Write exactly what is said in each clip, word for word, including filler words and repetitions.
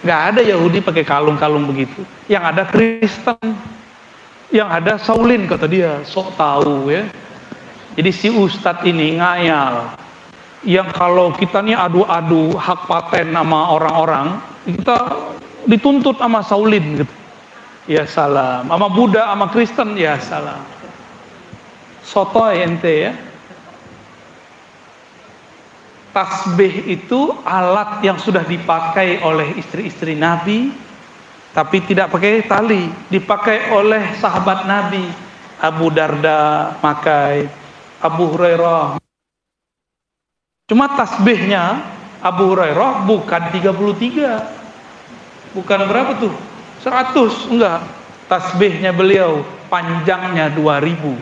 Nggak ada Yahudi pakai kalung-kalung begitu. Yang ada Kristen, yang ada Saulin kata dia, sok tahu ya. Jadi si ustadz ini ngayal. Yang kalau kita nih adu-adu hak paten sama orang-orang, kita dituntut sama Saulin gitu. Ya salam. Sama Buddha, sama Kristen, ya salam. Sotoy ente ya. Tasbih itu alat yang sudah dipakai oleh istri-istri Nabi, tapi tidak pakai tali, dipakai oleh sahabat Nabi. Abu Darda pakai, Abu Hurairah. Cuma tasbihnya Abu Hurairah bukan tiga puluh tiga. Bukan berapa tuh? seratus, enggak. Tasbihnya beliau panjangnya dua ribu.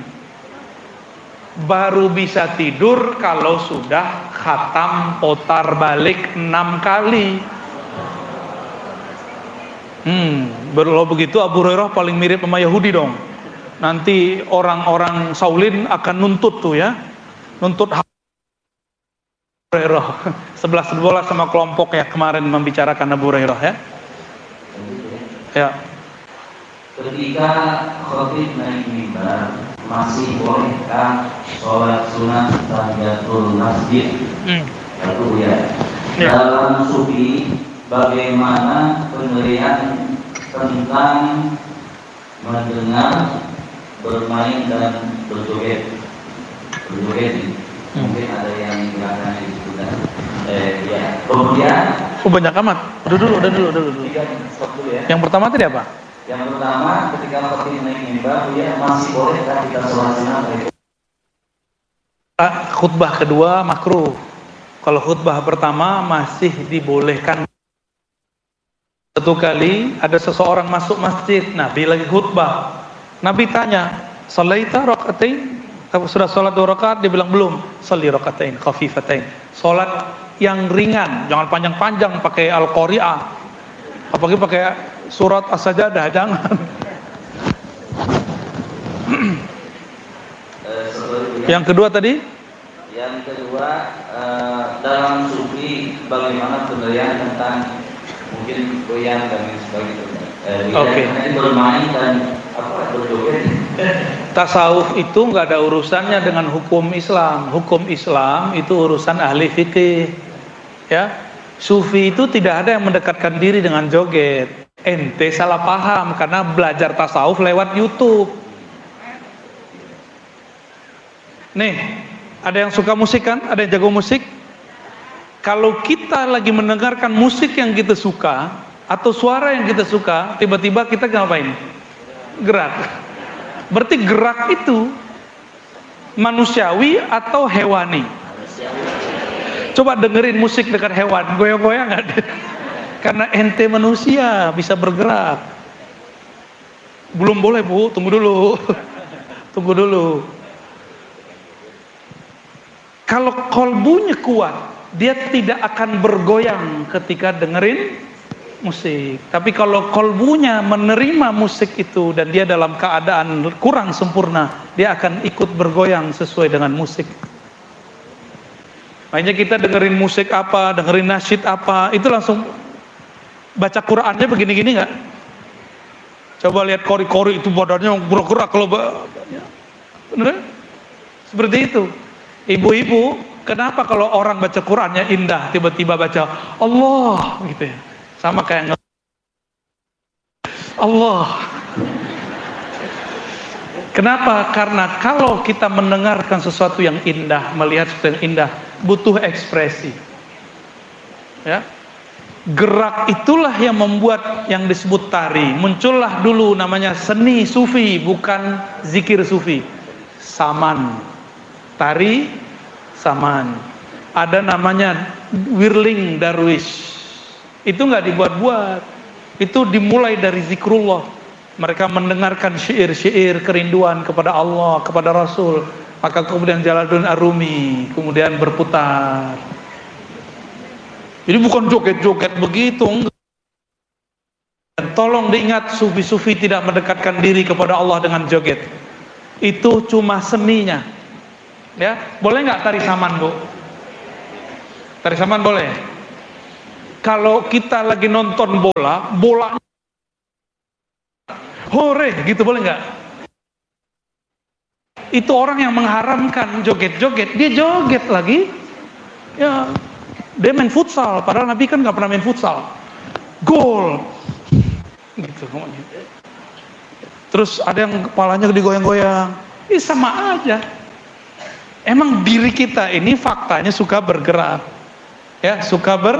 Baru bisa tidur kalau sudah khatam putar balik enam kali. Hmm, kalau begitu Abu Hurairah paling mirip sama Yahudi dong. Nanti orang-orang Saulin akan nuntut tuh ya, nuntut Abu Hurairah. Sebelah sebelah sama kelompok ya kemarin membicarakan Abu Hurairah ya. Ya. Ketika khatib naik mimbar, masih bolehkah sholat sunat tahiyatul masjid? Hmm. Satu ya. Ya. Dalam sufi bagaimana penilaian tentang mendengar, bermain dan berjoget? Berjoget ini. Hmm. Mungkin ada yang gerakannya disebutkan. Eh, ya. Kemudian. Oh banyak amat. Udah dulu, udah dulu, udah dulu. Tiga, dulu ya. Yang pertama tadi apa? Yang pertama, ketika khatib naik mimbar, ya masih bolehkah kita sholat sunat? Khutbah kedua makruh. Kalau khutbah pertama masih dibolehkan. Satu kali ada seseorang masuk masjid, Nabi lagi khutbah. Nabi tanya, "Shalaita rakaatain?" Sudah sholat dua rakaat? Dia bilang belum. "Shalli rakaatain khafifatain." Sholat yang ringan, jangan panjang-panjang pakai Al-Qari'ah. Apalagi pakai surat As-Sajadah, jangan. Yang kedua tadi? Yang kedua, uh, dalam sufi bagaimana penilaian tentang mungkin goyang dan sebagainya. Uh, Oke. Okay. Bermain dan apa berjoget. Tasawuf itu nggak ada urusannya dengan hukum Islam. Hukum Islam itu urusan ahli fikih. Ya, sufi itu tidak ada yang mendekatkan diri dengan joget. Ente salah paham karena belajar tasawuf lewat YouTube. Nih, ada yang suka musik kan? Ada yang jago musik? Kalau kita lagi mendengarkan musik yang kita suka atau suara yang kita suka, tiba-tiba kita ngapain? Gerak. Berarti gerak itu manusiawi atau hewani? Coba dengerin musik dekat hewan, goyang-goyang nggak? Karena ente manusia bisa bergerak. Belum boleh bu, tunggu dulu, tunggu dulu. Kalau kolbunya kuat, dia tidak akan bergoyang ketika dengerin musik. Tapi kalau kolbunya menerima musik itu dan dia dalam keadaan kurang sempurna, dia akan ikut bergoyang sesuai dengan musik. Makanya kita dengerin musik apa, dengerin nasyid apa, itu langsung baca Qurannya begini-gini nggak? Coba lihat kori-kori itu badannya bergerak kalau bener? Seperti itu. Ibu-ibu, kenapa kalau orang baca Qurannya indah, tiba-tiba baca Allah gitu ya? Sama kayak Allah. Kenapa? Karena kalau kita mendengarkan sesuatu yang indah, melihat sesuatu yang indah, butuh ekspresi. Ya. Gerak itulah yang membuat yang disebut tari. Muncullah dulu namanya seni sufi, bukan zikir sufi. Saman. Tari saman. Ada namanya whirling darwish. Itu nggak dibuat-buat. Itu dimulai dari zikrullah. Mereka mendengarkan syair-syair kerinduan kepada Allah, kepada Rasul. Maka kemudian Jalaluddin Ar-Rumi kemudian berputar. Jadi bukan joget-joget begitu. Tolong diingat, sufi-sufi tidak mendekatkan diri kepada Allah dengan joget. Itu cuma seninya. Ya, boleh nggak tari saman, Bu? Tari saman boleh? Kalau kita lagi nonton bola, bola hore gitu, boleh nggak? Itu orang yang mengharamkan joget-joget, dia joget lagi. Ya, dia main futsal, padahal Nabi kan nggak pernah main futsal. Gol, gitu. Terus ada yang kepalanya digoyang-goyang. Ini sama aja. Emang diri kita ini faktanya suka bergerak, ya, suka ber.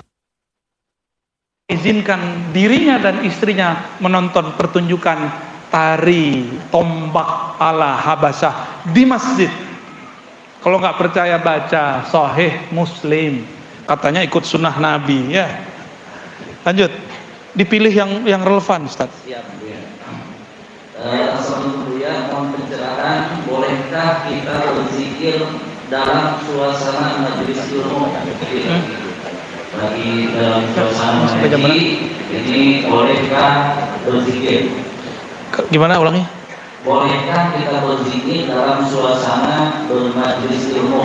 Izinkan dirinya dan istrinya menonton pertunjukan tari tombak ala Habasyah di masjid. Kalau nggak percaya baca Sahih Muslim, katanya ikut sunnah Nabi, ya. Lanjut, dipilih yang yang relevan, Ustaz. Siap, ya. Uh, Assalamualaikum ya, mohon pencerahan, bolehkah kita berzikir dalam suasana majelis ilmu? Hmm? Bagi dalam suasana ngaji ini bolehkah berzikir? Gimana ulangnya? Bolehkah kita berzikir dalam suasana bermajelis ilmu?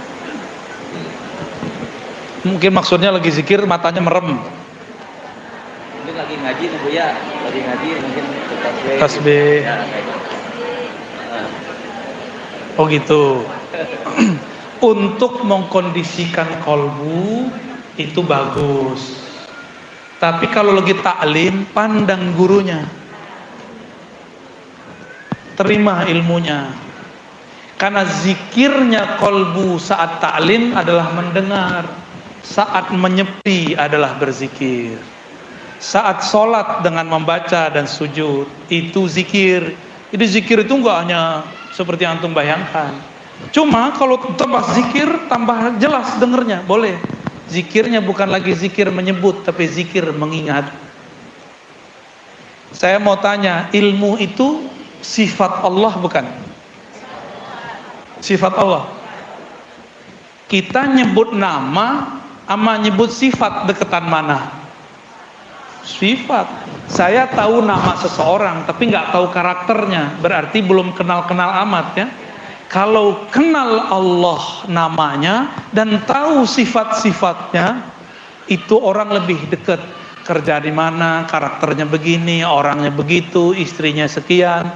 Mungkin maksudnya lagi zikir matanya merem. Mungkin lagi ngaji nih Bu ya, lagi ngaji mungkin tasbih. Tasbih. Ya, oh gitu. Untuk mengkondisikan kolbu itu bagus. Tapi kalau lagi taklim, pandang gurunya, terima ilmunya. Karena zikirnya kolbu saat taklim adalah mendengar, saat menyepi adalah berzikir. Saat sholat dengan membaca dan sujud itu zikir. Jadi zikir itu enggak hanya seperti antum bayangkan. Cuma kalau tambah zikir tambah jelas dengernya, boleh. Zikirnya bukan lagi zikir menyebut, tapi zikir mengingat. Saya mau tanya, ilmu itu sifat Allah bukan? Sifat Allah. Kita nyebut nama sama nyebut sifat deketan mana? Sifat. Saya tahu nama seseorang tapi nggak tahu karakternya, berarti belum kenal-kenal amat, ya. Kalau kenal Allah namanya dan tahu sifat-sifatnya, itu orang lebih dekat. Kerja di mana, karakternya begini, orangnya begitu, istrinya sekian.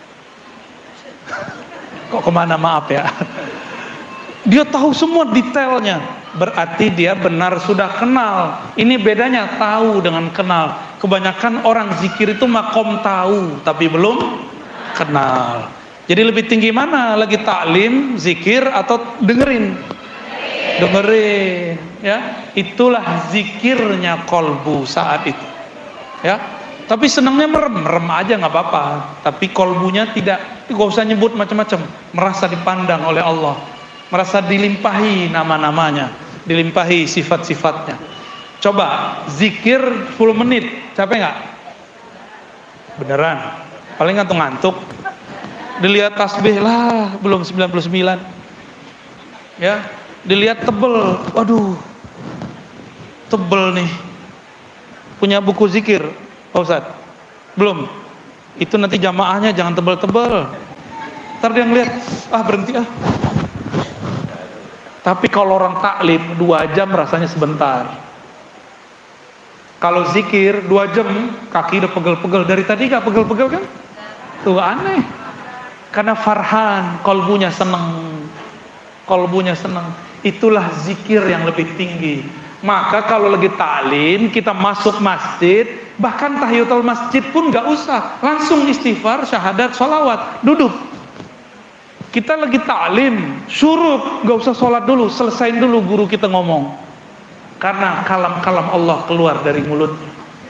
Kok kemana, maaf ya. Dia tahu semua detailnya, berarti dia benar sudah kenal. Ini bedanya tahu dengan kenal. Kebanyakan orang zikir itu makom tahu tapi belum kenal. Jadi lebih tinggi mana? Lagi taklim, zikir, atau dengerin? Dengerin, ya. Itulah zikirnya kolbu saat itu, ya. Tapi senangnya merem, merem aja nggak apa-apa. Tapi kolbunya tidak, nggak usah nyebut macam-macam. Merasa dipandang oleh Allah, merasa dilimpahi nama-namanya, dilimpahi sifat-sifatnya. Coba zikir sepuluh menit, capek nggak? Beneran? Paling ngantuk-ngantuk. Dilihat tasbih lah belum sembilan puluh sembilan, ya. Dilihat tebel, waduh tebel nih. Punya buku zikir Pak Ustadz? Belum. Itu nanti jamaahnya jangan tebel-tebel, ntar dia ngeliat, ah berhenti ah. Tapi kalau orang taklim dua jam rasanya sebentar. Kalau zikir dua jam kaki udah pegel-pegel. Dari tadi gak pegel-pegel kan? Tuh aneh. Karena farhan, kolbunya seneng, kolbunya seneng. Itulah zikir yang lebih tinggi. Maka kalau lagi taklim, kita masuk masjid, bahkan tahiyatul masjid pun gak usah, langsung istighfar, syahadat, sholawat, duduk. Kita lagi taklim, suruh gak usah sholat dulu, selesain dulu guru kita ngomong. Karena kalam-kalam Allah keluar dari mulutnya.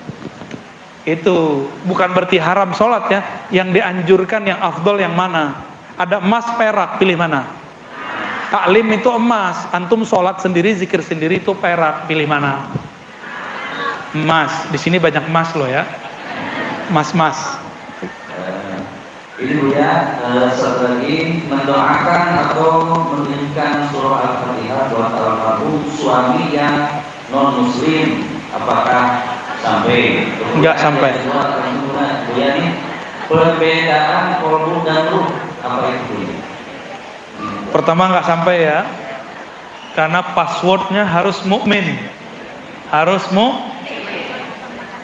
Itu bukan berarti haram sholat, ya. Yang dianjurkan, yang afdol yang mana? Ada emas, perak, pilih mana? Taklim itu emas, antum sholat sendiri, zikir sendiri itu perak, pilih mana? Emas. Di sini banyak emas loh, ya. Emas-emas. Uh, ini Bu ya, uh, satu lagi mendoakan atau mengirimkan surah Al-Fatihah buat almarhum suami yang non muslim, apakah sampai? Enggak sampai. Bu ya, ini perbedaan kolbu dan ruh apa itu? Pertama nggak sampai, ya, karena passwordnya harus mukmin, harus mu